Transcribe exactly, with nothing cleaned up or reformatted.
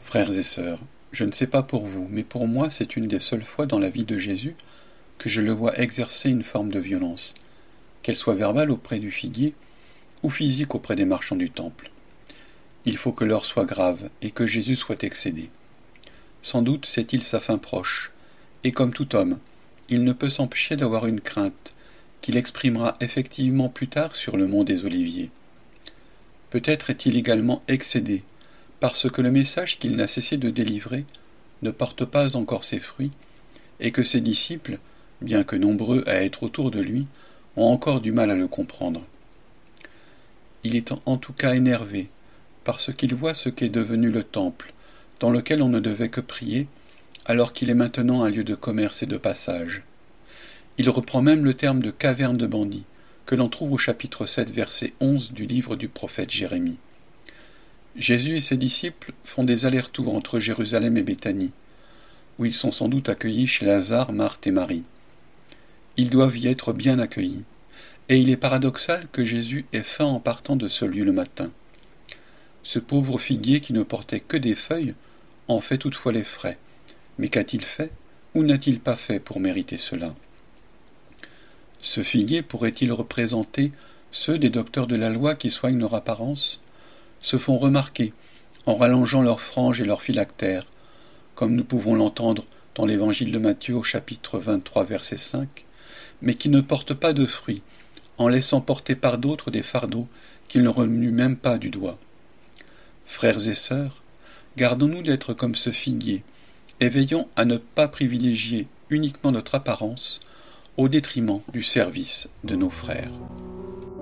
Frères et sœurs, je ne sais pas pour vous, mais pour moi c'est une des seules fois dans la vie de Jésus que je le vois exercer une forme de violence, qu'elle soit verbale auprès du figuier ou physique auprès des marchands du temple. Il faut que l'heure soit grave et que Jésus soit excédé. Sans doute sait-il sa fin proche, et comme tout homme, il ne peut s'empêcher d'avoir une crainte qu'il exprimera effectivement plus tard sur le mont des Oliviers. Peut-être est-il également excédé, parce que le message qu'il n'a cessé de délivrer ne porte pas encore ses fruits, et que ses disciples, bien que nombreux à être autour de lui, ont encore du mal à le comprendre. Il est en tout cas énervé, parce qu'il voit ce qu'est devenu le temple, dans lequel on ne devait que prier, alors qu'il est maintenant un lieu de commerce et de passage. Il reprend même le terme de caverne de bandits, que l'on trouve au chapitre sept, verset onze du livre du prophète Jérémie. Jésus et ses disciples font des allers-retours entre Jérusalem et Béthanie, où ils sont sans doute accueillis chez Lazare, Marthe et Marie. Ils doivent y être bien accueillis, et il est paradoxal que Jésus ait faim en partant de ce lieu le matin. Ce pauvre figuier qui ne portait que des feuilles en fait toutefois les frais. Mais qu'a-t-il fait, ou n'a-t-il pas fait pour mériter cela? Ce figuier pourrait-il représenter ceux des docteurs de la loi qui soignent leur apparence, se font remarquer en rallongeant leurs franges et leurs phylactères, comme nous pouvons l'entendre dans l'évangile de Matthieu au chapitre vingt-trois, verset cinq, mais qui ne portent pas de fruits, en laissant porter par d'autres des fardeaux qu'ils ne remuent même pas du doigt. Frères et sœurs, gardons-nous d'être comme ce figuier, et veillons à ne pas privilégier uniquement notre apparence au détriment du service de nos frères.